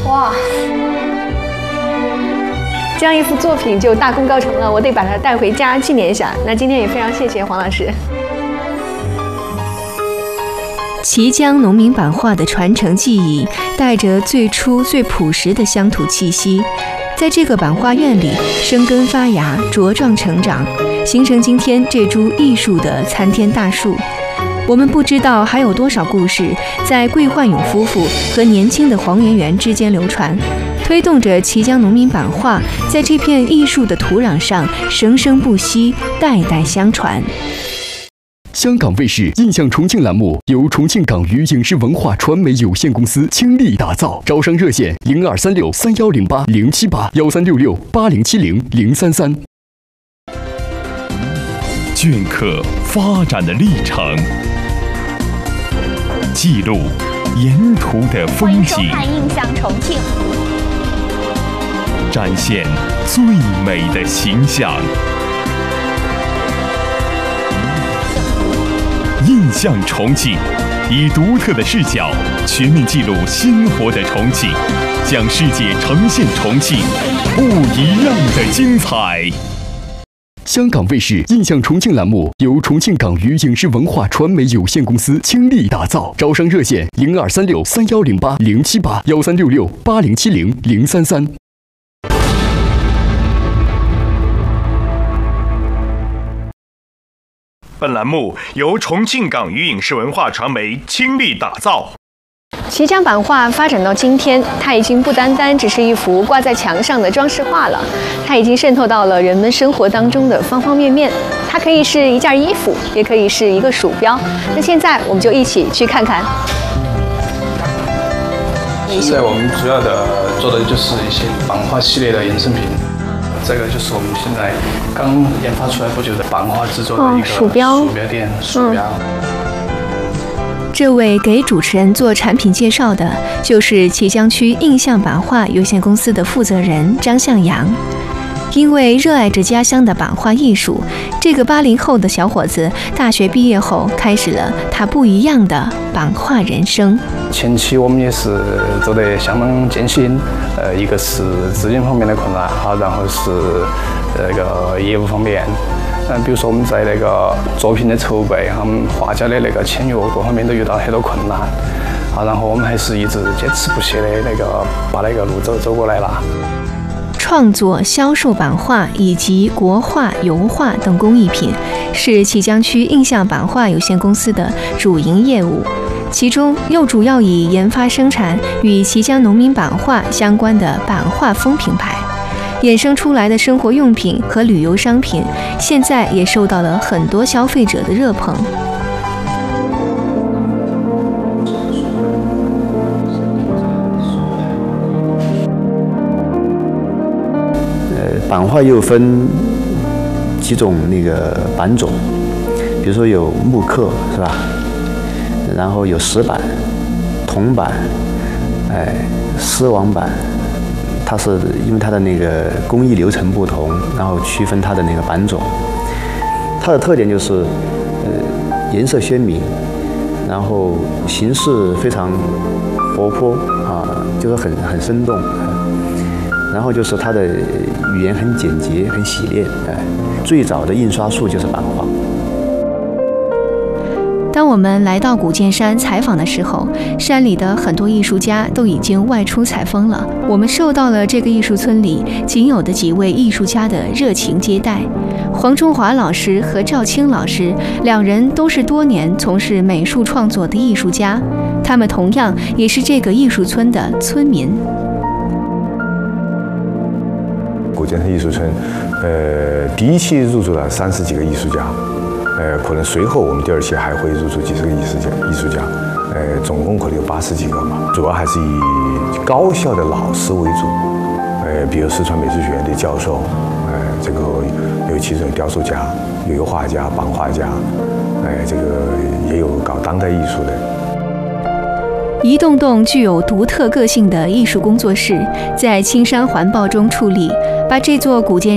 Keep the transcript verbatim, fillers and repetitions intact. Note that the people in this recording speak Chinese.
哇，这样一幅作品就大功告成了，我得把它带回家纪念一下。那今天也非常谢谢黄老师。 綦江农民版画的传承技艺，带着最初最朴实的乡土气息，在这个版画院里生根发芽，茁壮成长，形成今天这株艺术的参天大树。我们不知道还有多少故事在桂焕勇夫妇和年轻的黄圆圆之间流传，推动着綦江农民版画在这片艺术的土壤上生生不息，代代相传。 香港卫视印象重庆栏目由重庆港娱影视文化传媒有限公司倾力打造，招商热线零二三六三幺零八零七八幺三六六八零七零零三三。 镌刻发展的历程，记录沿途的风景， 欢迎收看《印象重庆》， 展现最美的形象。印象重庆，以独特的视角全面记录鲜活的重庆，将世界呈现重庆不一样的精彩。 香港卫视印象重庆栏目由重庆港娱影视文化传媒有限公司倾力打造，招商热线零二三六三幺零八零七八幺三六六八零七零零三三。 本栏目由重庆港娱影视文化传媒倾力打造。 綦江版画发展到今天，它已经不单单只是一幅挂在墙上的装饰画了，它已经渗透到了人们生活当中的方方面面。它可以是一件衣服，也可以是一个鼠标。那现在我们就一起去看看。 现在我们主要的做的就是一些版画系列的衍生品。这个就是我们现在刚研发出来不久的版画制作的一个鼠标， 鼠标垫、鼠标。 嗯、这位给主持人做产品介绍的，就是綦江区印象版画有限公司的负责人张向阳。因为热爱着家乡的版画艺术，这个八零后的小伙子大学毕业后，开始了他不一样的版画人生。 前期我们也是走得相当艰辛，呃，一个是资金方面的困难，好，然后是那个业务方面，嗯，比如说我们在那个作品的筹备，我们画家的那个签约各方面都遇到很多困难，好，然后我们还是一直坚持不懈的那个把那个路走走过来了。 创作、销售版画以及国画、油画等工艺品，是綦江区印象版画有限公司的主营业务。其中又主要以研发生产与綦江农民版画相关的版画风品牌，衍生出来的生活用品和旅游商品，现在也受到了很多消费者的热捧。 版画又分几种那个版种，比如说有木刻是吧？然后有石版、铜版、哎丝网版，它是因为它的那个工艺流程不同，然后区分它的那个版种。它的特点就是，呃，颜色鲜明，然后形式非常活泼啊，就是很很生动。然后就是它的语言很简洁、很洗练，哎，最早的印刷术就是版画。 当我们来到古建山采访的时候，山里的很多艺术家都已经外出采风了。我们受到了这个艺术村里仅有的几位艺术家的热情接待。黄中华老师和赵青老师两人都是多年从事美术创作的艺术家，他们同样也是这个艺术村的村民。 古建山艺术村，呃，第一期入驻了三十几个艺术家，呃，可能随后我们第二期还会入驻几十个艺术家，艺术家，呃，总共可能有八十几个嘛。主要还是以高校的老师为主，呃，比如四川美术学院的教授，呃，这个有其中有雕塑家、有油画家、版画家，呃，这个也有搞当代艺术的。 一栋栋具有独特个性的艺术工作室，在青山环抱中矗立，把这座古建